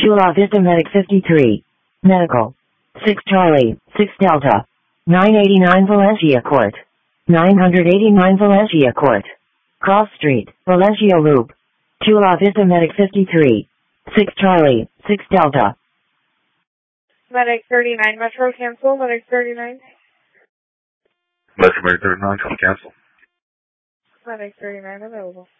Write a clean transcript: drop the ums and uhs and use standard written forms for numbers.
Chula Vista Medic 53. Medical. 6 Charlie, 6 Delta. 989 Valencia Court. 989 Valencia Court. Cross Street, Valencia Loop. Chula Vista Medic 53. 6 Charlie, 6 Delta. Medic 39, Metro cancel, Medic 39. Metro Medic 39, cancel. Medic 39 available.